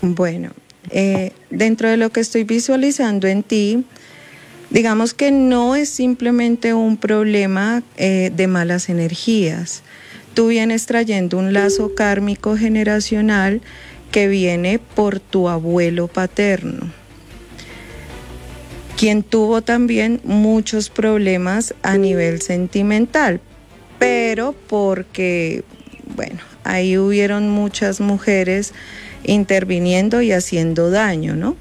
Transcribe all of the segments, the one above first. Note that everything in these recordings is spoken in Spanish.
Bueno, dentro de lo que estoy visualizando en ti, digamos que no es simplemente un problema de malas energías. Tú vienes trayendo un lazo kármico generacional que viene por tu abuelo paterno, quien tuvo también muchos problemas a nivel sentimental, pero porque, bueno, ahí hubieron muchas mujeres interviniendo y haciendo daño, ¿no?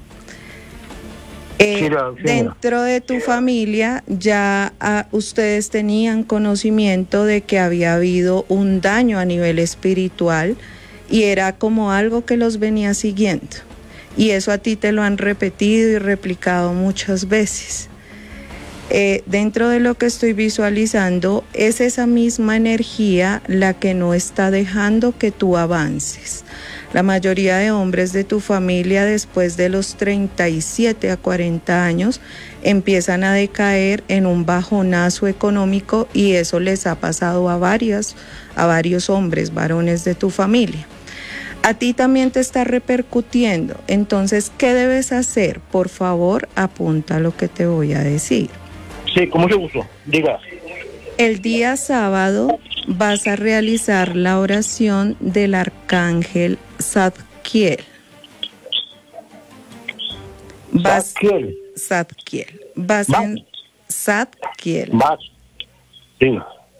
Dentro de tu familia ya ustedes tenían conocimiento de que había habido un daño a nivel espiritual y era como algo que los venía siguiendo. Y eso a ti te lo han repetido y replicado muchas veces. Dentro de lo que estoy visualizando es esa misma energía la que no está dejando que tú avances. La mayoría de hombres de tu familia después de los 37 a 40 años empiezan a decaer en un bajonazo económico y eso les ha pasado a varios hombres, varones de tu familia. A ti también te está repercutiendo. Entonces, ¿qué debes hacer? Por favor, apunta lo que te voy a decir. Sí, con mucho gusto. Diga. El día sábado vas a realizar la oración del arcángel Zadkiel. Zadkiel. Vas en Zadkiel. Sí.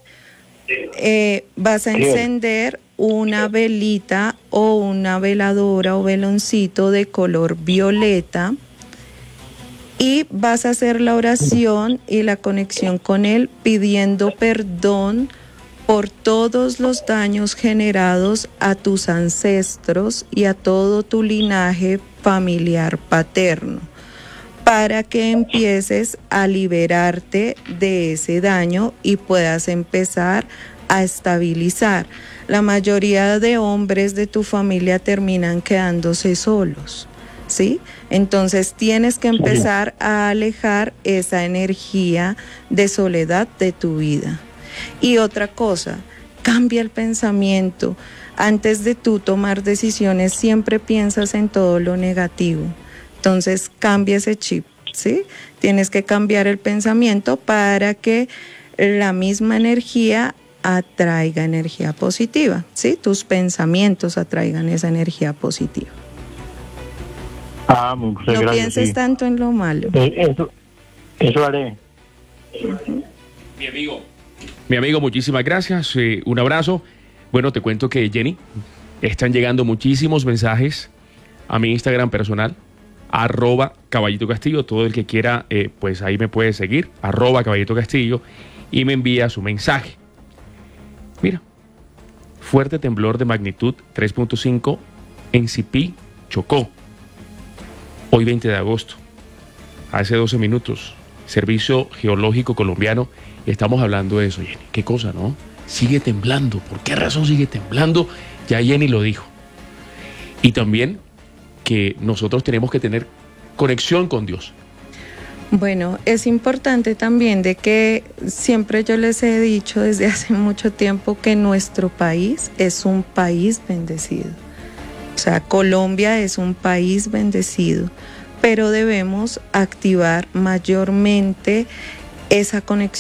Vas a encender una velita o una veladora o veloncito de color violeta y vas a hacer la oración y la conexión con él pidiendo perdón por todos los daños generados a tus ancestros y a todo tu linaje familiar paterno, para que empieces a liberarte de ese daño y puedas empezar a estabilizar. La mayoría de hombres de tu familia terminan quedándose solos, ¿sí? Entonces tienes que empezar a alejar esa energía de soledad de tu vida. Y otra cosa, cambia el pensamiento. Antes de tú tomar decisiones, siempre piensas en todo lo negativo. Entonces cambia ese chip, ¿sí? Tienes que cambiar el pensamiento para que la misma energía atraiga energía positiva, ¿sí? Tus pensamientos atraigan esa energía positiva. Muchas no gracias, pienses tanto en lo malo. Eso haré. Mi amigo, muchísimas gracias. Un abrazo. Bueno, te cuento que, Jenny, están llegando muchísimos mensajes a mi Instagram personal, @Caballito Castillo. Todo el que quiera, pues ahí me puede seguir, @Caballito Castillo, y me envía su mensaje. Mira, fuerte temblor de magnitud 3.5 en Sipí, Chocó. Hoy 20 de agosto, hace 12 minutos, Servicio Geológico Colombiano, y estamos hablando de eso, Jenny. Qué cosa, ¿no? Sigue temblando. ¿Por qué razón sigue temblando? Ya Jenny lo dijo. Y también que nosotros tenemos que tener conexión con Dios. Bueno, es importante también de que siempre yo les he dicho desde hace mucho tiempo que nuestro país es un país bendecido. O sea, Colombia es un país bendecido, pero debemos activar mayormente esa conexión